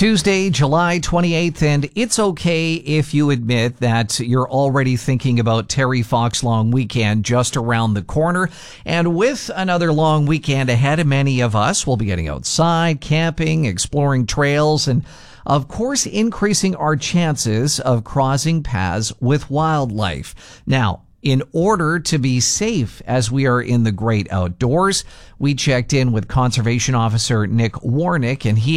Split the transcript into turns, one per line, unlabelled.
Tuesday, July 28th, and it's okay if you admit that you're already thinking about Terry Fox long weekend just around the corner. And with another long weekend ahead, many of us will be getting outside, camping, exploring trails, and of course, increasing our chances of crossing paths with wildlife. Now, in order to be safe as we are in the great outdoors, we checked in with Conservation Officer Nick Warnick, and he